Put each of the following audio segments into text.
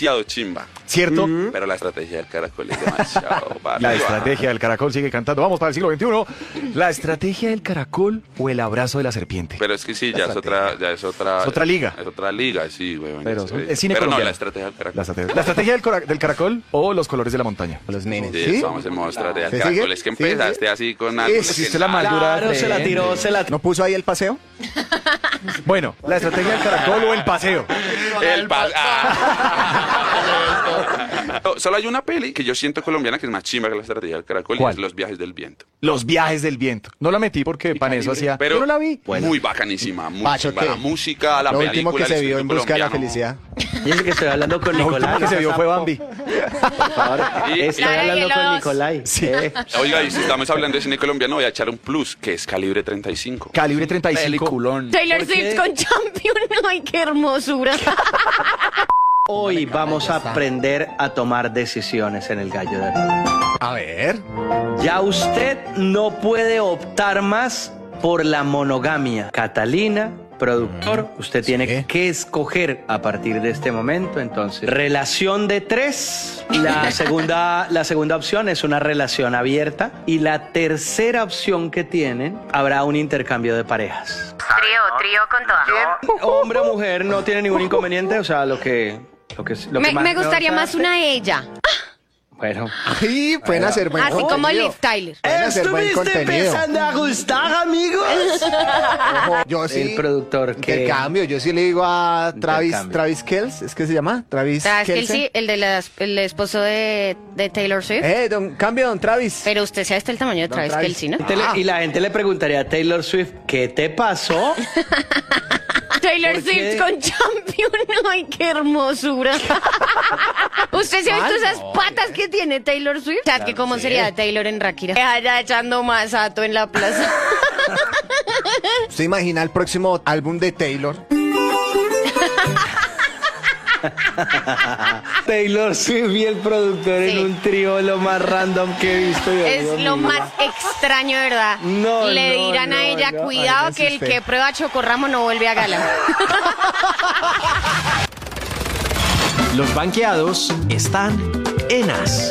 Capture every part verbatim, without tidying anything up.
demasiado chimba. ¿Cierto? Mm. Pero la estrategia del Caracol es demasiado barrio. La estrategia del caracol sigue cantando. Vamos para el siglo veintiuno. La estrategia del caracol o el abrazo de la serpiente. Pero es que sí, ya es otra, ya es otra... Es otra liga. Es otra liga, sí, güey. Pero sí. es cine Pero no, colombiano. la estrategia del Caracol. La estrategia, la estrategia del, cora- del caracol o los colores de la montaña. Los nenes. Sí, ¿Sí? vamos a mostrar de ¿Se Caracol. sigue? Es que ¿Sí? empezaste así con algo. Es, que usted la nada. madura. Claro, se la tiró, se la... ¿No puso ahí el paseo? Bueno, la estrategia del caracol o el paseo. El pa- ah. No, solo hay una peli que yo siento colombiana que es más chimba que la estrategia del Caracol. ¿Cuál? Y es Los viajes del viento. Los viajes del viento. No la metí porque para eso hacía. Pero Yo no la vi. muy bacanísima. Muy Pacho, chimba. ¿qué? La música, la Lo película. último que se el vio en espíritu busca de la colombiano. felicidad. Dice que estoy hablando con Lo último Nicolai. que se vio fue Bambi. Por favor. Y- Estoy La hablando de con los- Nicolai. Sí. Eh, Oiga, y si estamos hablando de cine colombiano, voy a echar un plus, que es Calibre treinta y cinco. Calibre treinta y cinco. Peliculón. Taylor ¿Por Swift qué? con Champion. Ay, qué hermosura. Hoy vamos a aprender a tomar decisiones en el Gallo de Oro. A ver. Ya usted no puede optar más por la monogamia. Catalina, productor, usted tiene Sí. que escoger a partir de este momento. Entonces, relación de tres. La segunda, la segunda opción es una relación abierta. Y la tercera opción que tienen, habrá un intercambio de parejas. Trío, trío con toda. Hombre o mujer no tiene ningún inconveniente. O sea, lo que... Lo que, lo que Me, más me gustaría nos más hace- una ella. Bueno. Sí, pueden hacer buen Así como contenido. Liv Tyler. Pueden hacer buen contenido. a gustar, amigos? Ojo, yo sí. El productor que... Intercambio. Yo sí le digo a Travis, Intercambio. Travis Kelce, ¿es que se llama? Travis ¿Sabes que él Kelce. sí? El, de las- el esposo de, de Taylor Swift. Eh, don, cambio, don Travis. Pero usted sabe hasta el tamaño de Don Travis Travis. Kelce, ¿no? Y te le- Ah. Y la gente le preguntaría a Taylor Swift, ¿qué te pasó? Taylor ¿Por Swift qué? con Champion. Ay, qué hermosura. ¿Usted se ha visto esas patas que tiene Taylor Swift? O sea, que cómo sería Taylor en Rakira. Allá echando masato en la plaza. ¿Usted imagina el próximo álbum de Taylor? Taylor Swift y el productor Sí. en un trío lo más random que he visto. Dios Es mío, lo mi más vida. extraño, ¿verdad? No, Le no, dirán no, a ella, no. cuidado Ay, que el usted. que prueba chocorramo no vuelve a gala. Los banqueados están en As.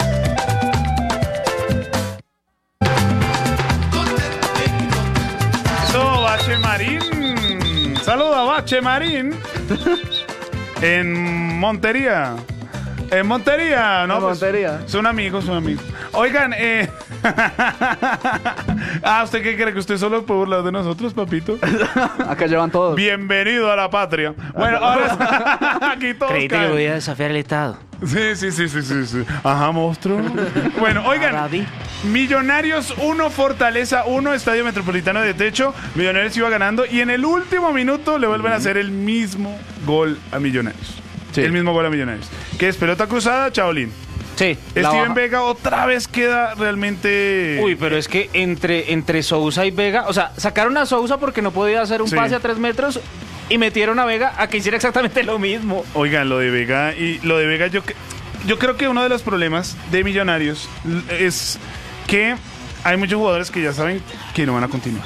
Eso, Bache Marín. Saluda a Bache Marín. En Montería. En Montería, ¿no? En Pues, Montería. son amigos, son amigos. Oigan, eh. ah, ¿usted qué cree? ¿Que usted solo puede burlar de nosotros, papito? Acá llevan todos. Bienvenido a la patria. Bueno, ahora aquí todos Creíste que caen. voy a desafiar el Estado. Sí, sí, sí, sí, sí, sí. Ajá, monstruo. Bueno, oigan. Arabi. Millonarios uno, Fortaleza uno, Estadio Metropolitano de Techo. Millonarios iba ganando y en el último minuto le vuelven a hacer el mismo gol a Millonarios. Sí. El mismo gol a Millonarios. Que es pelota cruzada, Chaolín. Sí. la Steven baja. Vega otra vez queda realmente... Uy, pero es que entre, entre Sousa y Vega, o sea, sacaron a Sousa porque no podía hacer un Sí. pase a tres metros y metieron a Vega a que hiciera exactamente lo mismo. Oigan, lo de Vega y lo de Vega yo, que- yo creo que uno de los problemas de Millonarios l- es que hay muchos jugadores que ya saben que no van a continuar.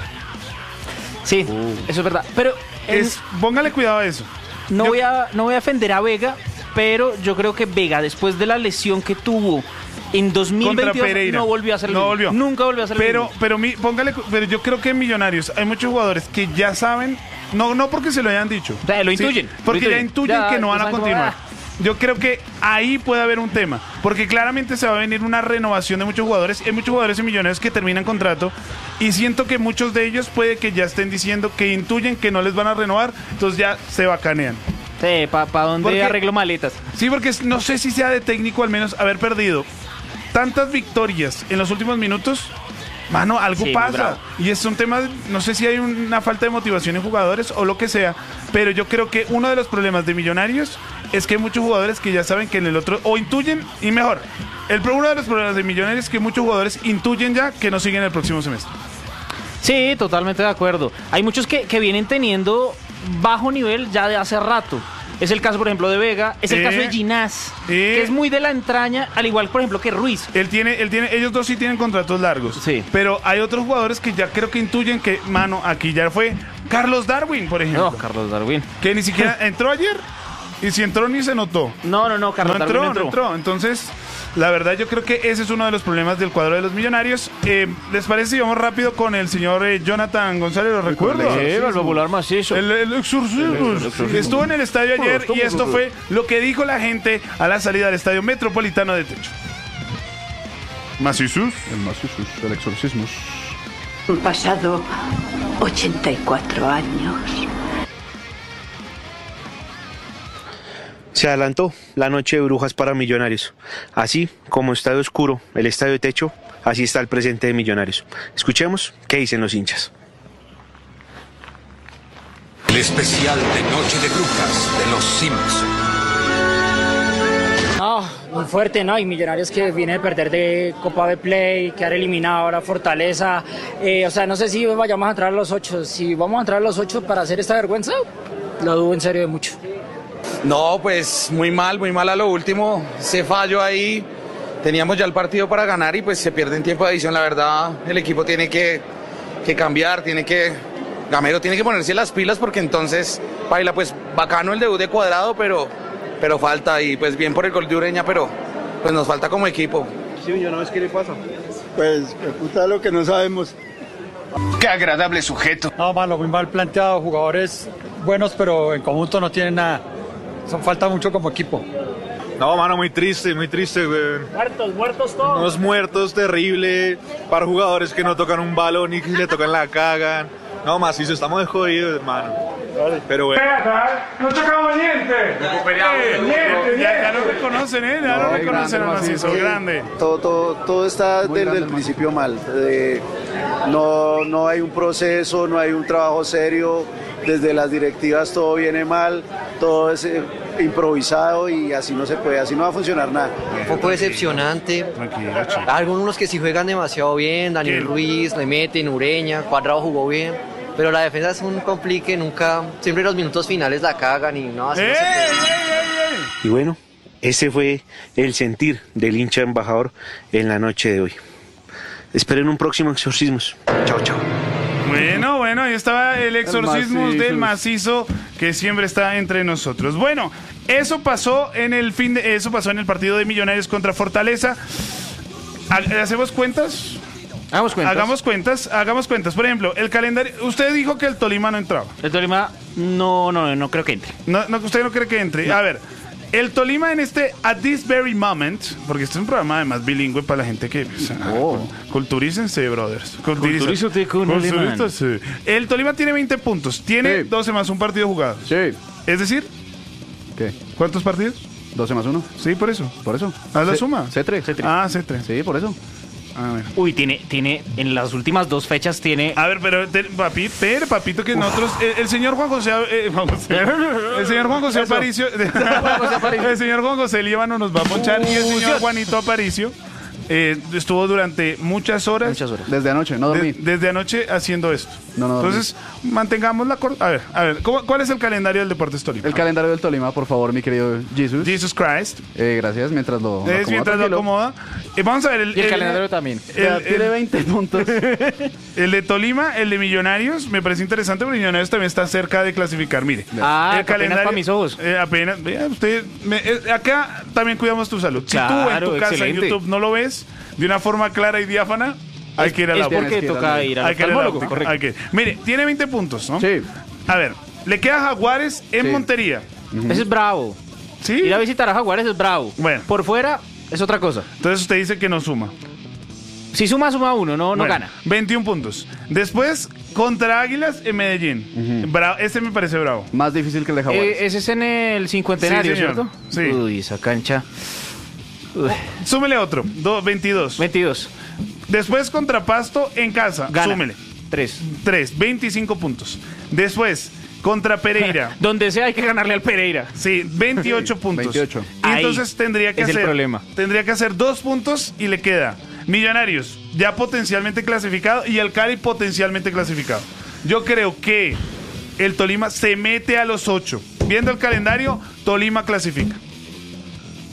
Sí, eso es verdad. Pero en- Es, póngale cuidado a eso. no, yo- voy a, no voy a ofender a Vega, pero yo creo que Vega, después de la lesión que tuvo en dos mil Contra veintidós, Pereira. no volvió a hacer lo No mismo. volvió. Nunca volvió a hacer lo Pero, mismo. pero, mi, póngale, cu- pero yo creo que en Millonarios hay muchos jugadores que ya saben, no, no porque se lo hayan dicho. O sea, lo Sí, intuyen, porque lo ya intuyen. intuyen Ya, que no ya van a saben cómo continuar. va. Yo creo que ahí puede haber un tema, porque claramente se va a venir una renovación de muchos jugadores. Hay muchos jugadores en Millonarios que terminan contrato y siento que muchos de ellos puede que ya estén diciendo que intuyen que no les van a renovar, entonces ya se bacanean. Sí, ¿para pa dónde Porque- arreglo maletas? Sí, porque es- no sé si sea de técnico al menos haber perdido tantas victorias en los últimos minutos. Mano, algo Sí, muy pasa. bravo. Y es un tema, no sé si hay una falta de motivación en jugadores o lo que sea, pero yo creo que uno de los problemas de Millonarios es que hay muchos jugadores que ya saben que en el otro, o intuyen, y mejor, el, pro- uno de los problemas de Millonarios es que muchos jugadores intuyen ya que no siguen el próximo semestre. Sí, totalmente de acuerdo. Hay muchos que, que vienen teniendo bajo nivel ya de hace rato. Es el caso, por ejemplo, de Vega, es el Eh, caso de Ginás, eh. que es muy de la entraña, al igual, por ejemplo, que Ruiz. Él tiene, él tiene, ellos dos sí tienen contratos largos. Sí. Pero hay otros jugadores que ya creo que intuyen que, mano, aquí ya fue Carlos Darwin, por ejemplo. No, Carlos Darwin. Que ni siquiera entró ayer Y si entró ni se notó. No, no, no, Carlos No Darwin entró, no entró. no entró. Entonces, la verdad yo creo que ese es uno de los problemas del cuadro de los Millonarios. Eh, ¿Les parece si vamos rápido con el señor eh, Jonathan González? ¿Lo recuerda? Sí, el popular macizo. El, el exorcismo. Estuvo en el estadio ayer y esto fue lo que dijo la gente a la salida del Estadio Metropolitano de Techo. Macizus. El Macizus, el exorcismo. Han pasado ochenta y cuatro años. Se adelantó la noche de brujas para Millonarios. Así como Estadio Oscuro, el Estadio de Techo, así está el presente de Millonarios. Escuchemos qué dicen los hinchas. El especial de Noche de Brujas de los Simpsons. No, muy fuerte, ¿no? Y Millonarios que viene de perder de Copa de Play, quedar eliminado ahora Fortaleza. Eh, o sea, no sé si vayamos a entrar a los ocho. Si vamos a entrar a los ocho para hacer esta vergüenza, lo dudo en serio de mucho. No, pues muy mal, muy mal a lo último. Se falló ahí. Teníamos ya el partido para ganar y pues se pierde en tiempo de adición. La verdad, el equipo tiene que, que cambiar, tiene que... Gamero tiene que ponerse las pilas porque entonces, baila, pues bacano el debut de Cuadrado, pero, pero falta. Y pues bien por el gol de Ureña, pero pues nos falta como equipo. Sí, yo no ves qué le pasa. Pues, puta lo que no sabemos. Qué agradable sujeto. No, malo, muy mal planteado. Jugadores buenos, pero en conjunto no tienen nada. Son falta mucho como equipo. No, mano, muy triste, muy triste, güey. Muertos, muertos todos. Unos muertos, terrible. Para jugadores que no tocan un balón y que le tocan la cagan. No, Macizo, estamos de jodidos, hermano. Pero bueno. ¡No tocamos niente! Ya, ya lo reconocen, ¿eh? Ya lo reconocen al Macizo, grande. Todo, todo, todo está Muy desde grande el el principio mal. Eh, no, no hay un proceso, no hay un trabajo serio. Desde las directivas todo viene mal, todo es eh, improvisado y así no se puede, así no va a funcionar nada. Un poco decepcionante. Algunos que sí juegan demasiado bien, Daniel Ruiz, le meten, Ureña, Cuadrado jugó bien. Pero la defensa es un complique, nunca, siempre los minutos finales la cagan y no, así no se puede. Y bueno, ese fue el sentir del hincha embajador en la noche de hoy. Esperen un próximo Exorcismos. Chao, chao. Bueno, bueno, ahí estaba el exorcismo del Macizo que siempre está entre nosotros. Bueno, eso pasó en el fin de, eso pasó en el partido de Millonarios contra Fortaleza. ¿Hacemos cuentas? Hagamos cuentas. Hagamos cuentas, hagamos cuentas. Por ejemplo, el calendario. Usted dijo que el Tolima no entraba. El Tolima no, no, no creo que entre. No, no, usted no cree que entre. No. A ver, el Tolima en este At This Very Moment, porque este es un programa además bilingüe para la gente que... O sea, oh. Culturícense, brothers. Culturízate con Culturícense. El Tolima tiene veinte puntos. Tiene sí. doce más un partido jugado. Sí. Es decir... ¿Qué? ¿Cuántos partidos? doce más uno. Sí, por eso. Por eso. ¿Haz la suma? C tres. Ah, C tres. Sí, por eso. A ver. Uy, tiene, tiene, en las últimas dos fechas tiene... A ver, pero, te, papi, pero, papito, que nosotros... El, el señor Juan José... Eh, Juan José el señor Juan José Aparicio... el señor Juan José Líbano nos va a ponchar y el señor Juanito Aparicio... Eh, estuvo durante muchas horas, muchas horas. Desde anoche, no dormí. De, desde anoche haciendo esto. No, no Entonces, mantengamos la corta. A ver, a ver, ¿cómo, ¿cuál es el calendario del Deportes Tolima? El calendario del Tolima, por favor, mi querido Jesus. Jesus Christ. Eh, gracias, mientras lo, lo es mientras lo acomoda. Eh, vamos a ver el, y el, el calendario también. El, el, tiene veinte puntos. El de Tolima, el de Millonarios, me parece interesante porque Millonarios también está cerca de clasificar. Mire, ah, el calendario para mis ojos. Eh, apenas, vea, usted, me, eh, acá también cuidamos tu salud. Claro, si tú en tu casa excelente. en YouTube no lo ves de una forma clara y diáfana, hay que ir a la óptica. Es porque toca ir al oftalmólogo, correcto. Hay que, mire, tiene veinte puntos, ¿no? Sí. A ver, le queda Jaguares en sí. Montería. Uh-huh. Ese es bravo. ¿Sí? Ir a visitar a Jaguares es bravo. Bueno. Por fuera es otra cosa. Entonces usted dice que no suma. Si suma, suma uno, no, no bueno, gana. veintiún puntos. Después, contra Águilas en Medellín. Uh-huh. Bravo, ese me parece bravo. Más difícil que el de Jaguares. Eh, ese es en el cincuentenario, sí, ¿cierto? Sí. Uy, esa cancha. Uy. Súmele otro, do, veintidós. veintidós. Después contra Pasto en casa, gana. súmele. tres. tres, veinticinco puntos. Después, contra Pereira. Donde sea hay que ganarle al Pereira. Sí, veintiocho puntos. veintiocho. Y entonces Ahí tendría que es hacer... el problema. Tendría que hacer dos puntos y le queda Millonarios, ya potencialmente clasificado, y el Cali potencialmente clasificado. Yo creo que el Tolima se mete a los ocho. Viendo el calendario, Tolima clasifica.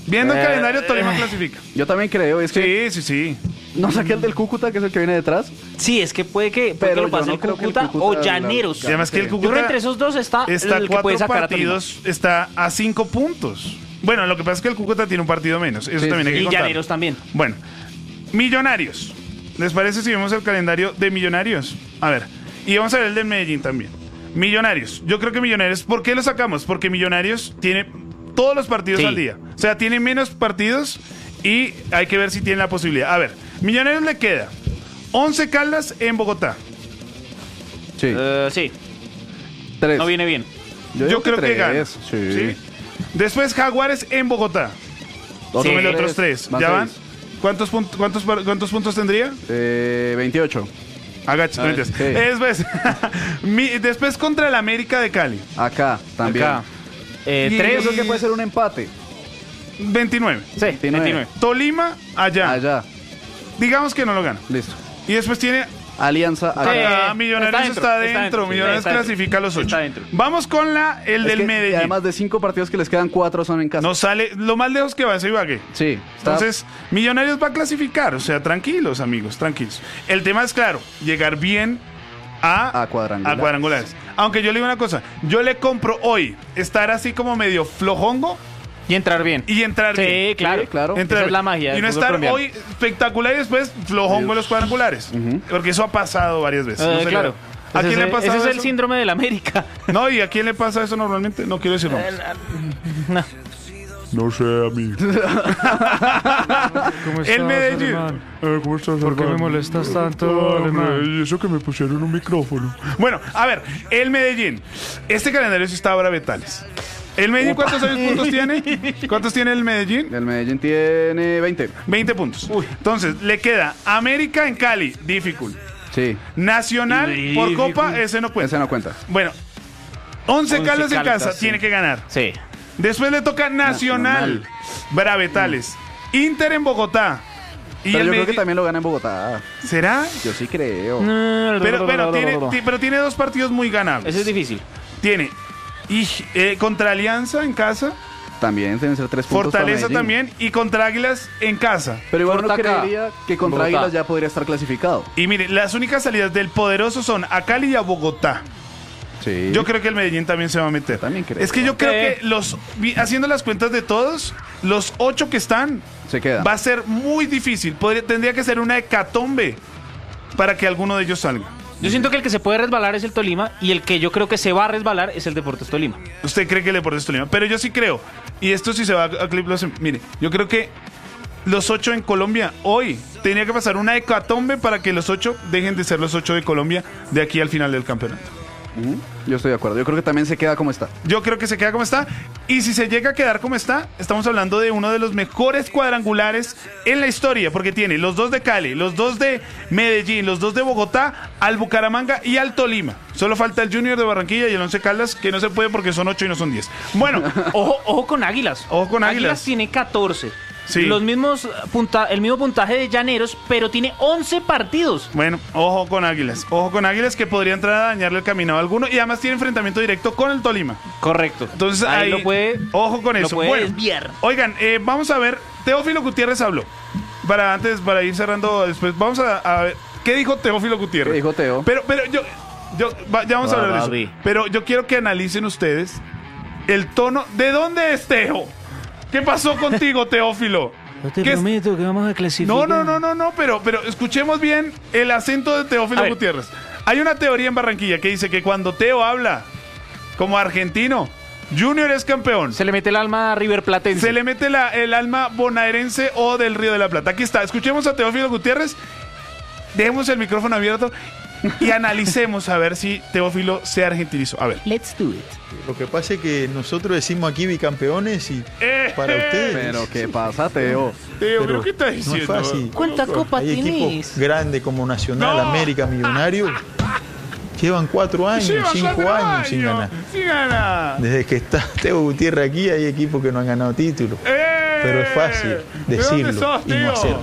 Viendo el Eh, calendario, Tolima eh. clasifica. Yo también creo, es que... Sí, sí, sí. ¿No saqué el del Cúcuta, que es el que viene detrás? Sí, es que puede que, puede Pero que lo yo pase no el creo que el Cúcuta, Cúcuta o Llaneros. Y además que el Yo creo Cúcuta que entre esos dos está, está el que puede cuatro sacar a Tolima. partidos, está a cinco puntos. Bueno, lo que pasa es que el Cúcuta tiene un partido menos. Eso Sí, también hay sí. que Y contarlo. Llaneros también. Bueno, Millonarios. ¿Les parece si vemos el calendario de Millonarios? A ver, y vamos a ver el del Medellín también. Millonarios. Yo creo que Millonarios, ¿por qué lo sacamos? Porque Millonarios tiene todos los partidos Sí. al día. O sea, tiene menos partidos y hay que ver si tiene la posibilidad. A ver, Millonarios le queda Once Caldas en Bogotá. Sí. Eh, sí. Tres. No viene bien. Yo, digo creo que, tres, gana. Sí. ¿Sí? Después Jaguares en Bogotá. Otros Tómele tres. otros tres. Van ¿Ya van? seis. ¿Cuántos, punt- cuántos, par- ¿Cuántos puntos tendría? Eh, veintiocho. Agacha, Ah, mentiras. sí. Después, mi- después contra el América de Cali. Acá, también. Acá. Eh, Y- tres. Yo creo que puede ser un empate. veintinueve. Sí, veintinueve. veintinueve. Tolima, allá. Allá. Digamos que no lo gana. Listo. Y después tiene Alianza acá. Sí. acá, Millonarios está está dentro, dentro. está dentro, Millonarios está dentro. clasifica a los ocho. Está dentro. Vamos con la, el Es del que, y Medellín. además de cinco partidos que les quedan, cuatro son en casa. No sale, lo más lejos que va es Ibagué. Sí. está- Entonces, Millonarios va a clasificar, o sea, tranquilos, amigos, tranquilos. El tema es claro, llegar bien a, A cuadrangulares. a cuadrangulares. Aunque yo le digo una cosa, yo le compro hoy estar así como medio flojongo Y entrar bien. y entrar Sí, bien. claro. Sí, claro. Entrar Esa es la bien. magia Y del no fútbol estar colombiano. hoy espectacular y después flojongo en los cuadrangulares. Porque eso ha pasado varias veces. Eh, no sé, claro. ¿A Ese quién le ha es- pasado Ese es el eso? síndrome del América. No, ¿y a quién le pasa eso normalmente? No quiero decir nombres. No. No sé, a mí. El Medellín. Eh, ¿Cómo estás, ¿Por qué me hermano? molestas tanto, Hombre, alemán? y eso que me pusieron un micrófono. Bueno, a ver, el Medellín. Este calendario sí está ahora Betales. ¿El Medellín cuántos años puntos tiene? ¿Cuántos tiene el Medellín? El Medellín tiene veinte. veinte puntos. Entonces, le queda América en Cali, difficult. Sí. Nacional por Difficult. Copa, ese no cuenta. Ese no cuenta. Bueno, Once Once Caldas en Caldas, casa, sí. tiene que ganar. Sí. Después le toca Nacional, Bravetales, Inter en Bogotá. Y Pero el yo creo que Medellín- también lo gana en Bogotá. ¿Será? Yo sí creo. Pero, pero, tiene, ti- pero tiene dos partidos muy ganables. Ese es difícil. Tiene y, eh, contra Alianza en casa, También deben ser tres puntos para Fortaleza Medellín. también y contra Águilas en casa. Pero igual no Fortaca. creería que contra Bogotá. Águilas ya podría estar clasificado. Y mire, las únicas salidas del poderoso son a Cali y a Bogotá. Sí. Yo creo que el Medellín también se va a meter. También creo. Es que yo creo Sí. que los vi- haciendo las cuentas de todos, los ocho que están, Se queda. va a ser muy difícil. Podría- tendría que ser una hecatombe para que alguno de ellos salga. Yo siento que el que se puede resbalar es el Tolima y el que yo creo que se va a resbalar es el Deportes Tolima. Usted cree que el Deportes Tolima, pero yo sí creo, y esto sí se va a clip, los- mire, yo creo que los ocho en Colombia hoy tenía que pasar una hecatombe para que los ocho dejen de ser los ocho de Colombia de aquí al final del campeonato. Ujú. Yo estoy de acuerdo. Yo creo que también se queda como está. Yo creo que se queda como está. Y si se llega a quedar como está, estamos hablando de uno de los mejores cuadrangulares en la historia, porque tiene los dos de Cali, los dos de Medellín, los dos de Bogotá, al Bucaramanga y al Tolima. Solo falta el Junior de Barranquilla y el Once Caldas, que no se puede porque son ocho y no son diez. Bueno, Ojo, ojo con Águilas. Ojo con Águilas. Águilas tiene catorce. Sí. Los mismos punta, el mismo puntaje de Llaneros, pero tiene once partidos. bueno, ojo con Águilas. Ojo con Águilas que podría entrar a dañarle el camino a alguno y además tiene enfrentamiento directo con el Tolima. Correcto. Entonces ahí, ahí, lo puede, ojo con lo eso. puede Bueno, desviar. oigan, eh, vamos a ver. Teófilo Gutiérrez habló. Para antes, para ir cerrando después, vamos a, a ver. ¿Qué dijo Teófilo Gutiérrez? ¿Qué dijo Teo? Pero, pero yo, yo va- ya vamos a Va, hablar de Barbie. eso. Pero yo quiero que analicen ustedes el tono. ¿De dónde es Teo? ¿Qué pasó contigo, Teófilo? Yo te ¿Qué es- prometo que vamos a clasificar. No, no, no, no, no, pero, pero escuchemos bien el acento de A Teófilo ver. Gutiérrez. Hay una teoría en Barranquilla que dice que cuando Teo habla como argentino, Junior es campeón. Se le mete el alma a River Platense. Se le mete la- el alma bonaerense o del Río de la Plata. Aquí está, escuchemos a Teófilo Gutiérrez, dejemos el micrófono abierto y analicemos a ver si Teófilo se argentinizó. A ver. Let's do it. Lo que pasa es que nosotros decimos aquí bicampeones y Eh, para ustedes. Pero ¿qué pasa, Teo? Teo, pero ¿pero qué estás no es diciendo? fácil. ¿Cuánta copa Hay tenés? equipos grandes como Nacional, No. América, Millonario. Llevan cuatro años, Llevan cinco cuatro años, sin ganar. Sin ganar. Desde que está Teo Gutiérrez aquí hay equipos que no han ganado títulos. ¡Eh! Pero es fácil ¿De dónde decirlo sos, y no Teo? hacerlo.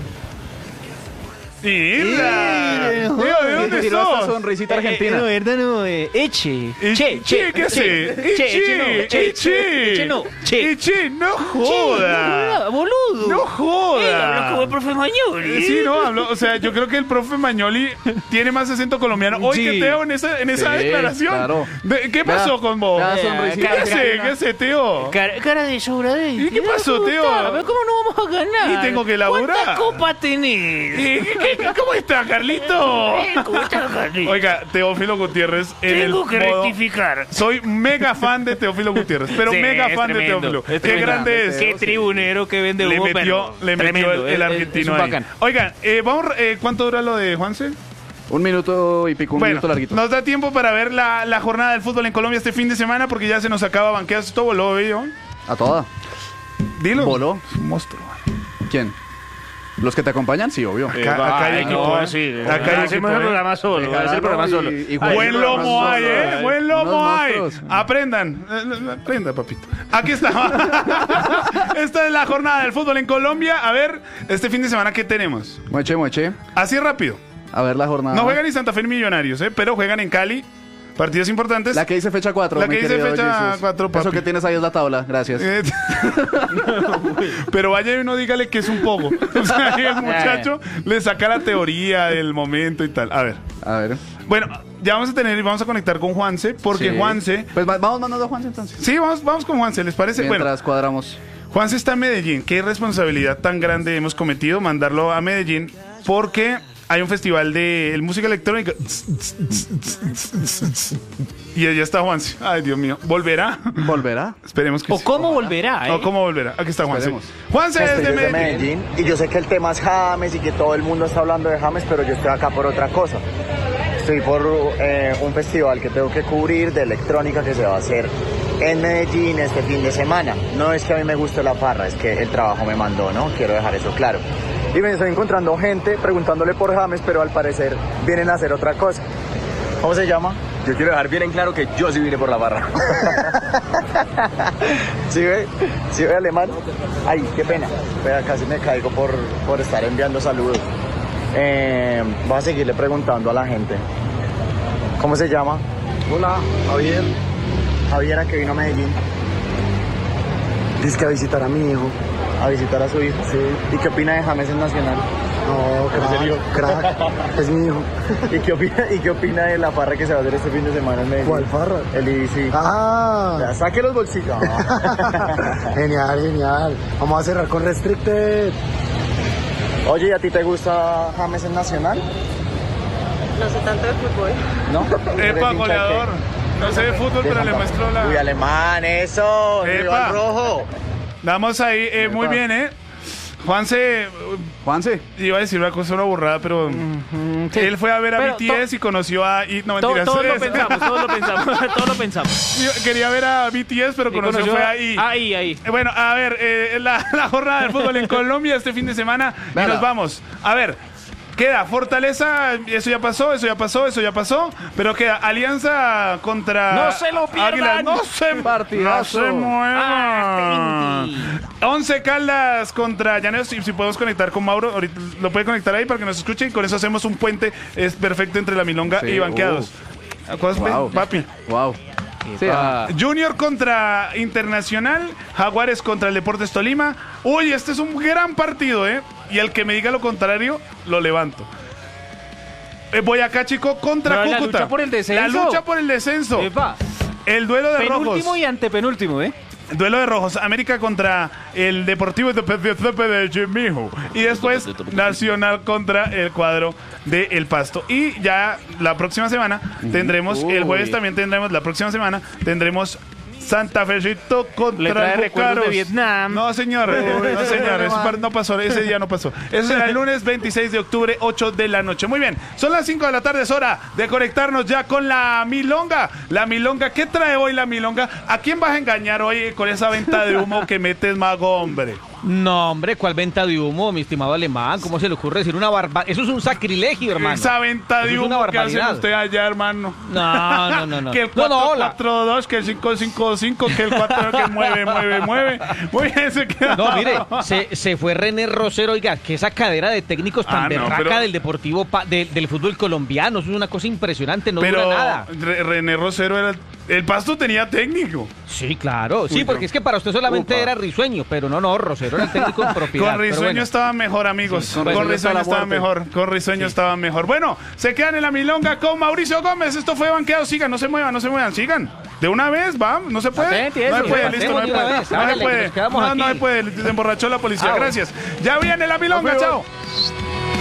¡Mira! Teo, ¿de dónde Tiró esta sos? sonrisita argentina. no, verdad no. Eh, eche. Eh, Che, che. ¿qué hace? Che, che, che, no. Che, Che, che, no. Che. Che, no joda. boludo. No joda. Él habló como el profe Mañoli. Eh, Sí, no, habló, o sea, yo creo que el profe Mañoli tiene más acento colombiano hoy Sí. que Teo en esa, en esa Sí, declaración. claro. De- ¿Qué pasó Vea, con vos? vea, ¿Qué sonrisita. hace? ¿Qué hace, Teo? Cara, cara de sobradente. ¿Y qué pasó, Teo? A ver, ¿cómo no vamos a ganar? Y tengo que laburar. ¿Cuántas copas tenés? ¿Y qué- qué- ¿Cómo está, Carlito? Eh, ¿Cómo está, Carlito? Oiga, Teófilo Gutiérrez en Tengo el que modo- rectificar. Soy mega fan de Teófilo Gutiérrez, pero Sí, mega es fan de tremendo, Teófilo. es Qué tremendo. grande es. Qué tribunero que vende Le humo, metió, pero le metió tremendo, el, el es- es- argentino es un ahí. bacán. Oigan, eh, vamos, eh, ¿cuánto dura lo de Juanse? Un minuto y pico, un Bueno, minuto larguito. nos da tiempo para ver la, la jornada del fútbol en Colombia este fin de semana porque ya se nos acaba banqueas. Esto voló, ¿eh? yo. A toda. Dilo. ¿Voló? Es un monstruo. ¿Quién? ¿Los que te acompañan? Sí, obvio. Acá, acá hay equipo. no, ¿eh? sí. Acá hay Hacemos equipo. el ¿eh? programa solo. Dejará, Es el programa ¿no? solo. Y- y Ay, Buen el programa lomo solo, hay, ¿eh? ay. Buen lomo Unos hay. monstruos. Aprendan. Eh, Aprenda, papito. Aquí está. Esta es la jornada del fútbol en Colombia. A ver, este fin de semana, ¿qué tenemos? Mueche, mueche. Así rápido. A ver la jornada. No juegan ni Santa Fe ni Millonarios, ¿eh? Pero juegan en Cali. Partidos importantes. La que dice fecha cuatro. La que dice fecha cuatro, papi. Eso que tienes ahí es la tabla. Gracias. Eh, Pero vaya y uno dígale que es un poco. O sea, el muchacho le saca la teoría del momento y tal. A ver. A ver. Bueno, ya vamos a tener y vamos a conectar con Juanse, porque Sí. Juanse. Pues va- vamos mandando a Juanse entonces. Sí, vamos, vamos con Juanse, ¿les parece? Mientras Bueno, cuadramos. Juanse está en Medellín. Qué responsabilidad tan grande hemos cometido mandarlo a Medellín, porque hay un festival de el música electrónica. Y allá está Juanse. Ay, Dios mío. ¿Volverá? ¿Volverá? Esperemos que O sí. cómo volverá, ¿eh? O cómo volverá. Aquí está Juanse. Esperemos. Juanse Estoy desde desde Medellín. Medellín y yo sé que el tema es James y que todo el mundo está hablando de James, pero yo estoy acá por otra cosa. Estoy por eh, un festival que tengo que cubrir de electrónica que se va a hacer en Medellín este fin de semana. No es que a mí me guste la farra, es que el trabajo me mandó, ¿no? Quiero dejar eso claro. Y me estoy encontrando gente preguntándole por James, pero al parecer vienen a hacer otra cosa. ¿Cómo se llama? Yo quiero dejar bien en claro que yo sí vine por la barra. ¿Sí ve? ¿Sí ve, alemán? Ay, qué pena. Vea, casi me caigo por, por estar enviando saludos. Eh, voy a seguirle preguntando a la gente. ¿Cómo se llama? Hola, Javier. Javier, ¿a qué vino a Medellín? Dice que a visitar a mi hijo. A visitar a su hijo. Sí. ¿Y qué opina de James en Nacional? No, crack, crack. Es mi hijo. ¿Y qué, opina, ¿Y qué opina de la farra que se va a hacer este fin de semana en Medellín? ¿Cuál farra? El I B C. Ah. Ya, saque los bolsillos. Genial, genial. Vamos a cerrar con Restricted. Oye, ¿y a ti te gusta James en Nacional? No sé tanto de fútbol. ¿No? Epa, ¿Eres hincha goleador. de No sé de fútbol, qué? pero le Santa- muestro la. Uy, alemán, eso. Epa. Rival rojo. Damos ahí, eh, muy bien, ¿eh? Juanse, Juanse. iba a decir una cosa, una burrada, pero sí. él fue a ver a Pero B T S y conoció a... Y, no, To- mentiras. Todos lo pensamos, todos lo pensamos, todos lo pensamos. Yo quería ver a B T S, pero Y conoció, conoció fue a- ahí. ahí, ahí. Eh, Bueno, a ver, eh, la, la jornada del fútbol en Colombia este fin de semana y Venga. nos vamos. A ver, queda Fortaleza, eso ya pasó, eso ya pasó, eso ya pasó, pero queda Alianza contra... ¡No se lo pierdan! Águilas. No se, no Partidazo. se muevan. Ah, Once Caldas contra Llaneros. Si, si podemos conectar con Mauro, ahorita lo puede conectar ahí para que nos escuche y con eso hacemos un puente es perfecto entre la Milonga Sí, y Banqueados. ¿Cosas, Wow. papi? Wow. Sí, ah, Junior contra Internacional, Jaguares contra el Deportes Tolima. Uy, este es un gran partido, ¿eh? Y el que me diga lo contrario, lo levanto. Eh, Boyacá Chico contra Pero la Cúcuta. lucha por el descenso. La lucha por el descenso. Epa. El duelo de Penúltimo rojos. y antepenúltimo, ¿eh? Duelo de rojos. América contra el Deportivo de de Chimijo. Y después Nacional contra el cuadro de El Pasto. Y ya la próxima semana tendremos, el jueves también tendremos, la próxima semana tendremos Santa Fecito Le contra trae el recuerdos de Bucaros. Vietnam. No, señor. No, señor. Eso par- no pasó. Ese día no pasó. Eso será el lunes veintiséis de octubre, ocho de la noche. Muy bien. Son las cinco de la tarde. Es hora de conectarnos ya con la Milonga. La Milonga. ¿Qué trae hoy la Milonga? ¿A quién vas a engañar hoy con esa venta de humo que metes, mago, hombre? No, hombre, ¿cuál venta de humo, mi estimado alemán? ¿Cómo se le ocurre decir una barbaridad? Eso es un sacrilegio, hermano. Esa venta de Eso es una humo que hacen barbaridad. usted allá, hermano. No, no, no, no. Que el No, no, cuatro hola. cuatro dos, que el cinco cinco cinco, que el cuatro que mueve, mueve, mueve. Muy bien, se queda. No, mire, se, se fue René Rosero, oiga, que esa cadera de técnicos tan Ah, no, berraca pero- del deportivo, pa- de- del fútbol colombiano, eso es una cosa impresionante, no Pero dura nada. Re- René Rosero era el El Pasto tenía técnico. Sí, claro. Sí, Uy, porque no. es que para usted solamente Upa. era Risueño, pero no, no, Rosero era el técnico en propiedad. Con Risueño pero bueno. estaba mejor, amigos. Sí, con con Risueño, Risueño estaba hasta la mejor. Con Risueño estaba mejor. Bueno, se quedan en la milonga con Mauricio Gómez. Esto fue Banqueado. Sigan, no se muevan, no se muevan. Sigan. De una vez, vamos. No se puede. Patente, No se eso, puede, patente listo. No de se una puede. vez. No se Hágale, que puede. nos quedamos No, no aquí. se puede. Se emborrachó la policía. Ah, bueno. Gracias. Ya viene la milonga. Nos Chao. vemos.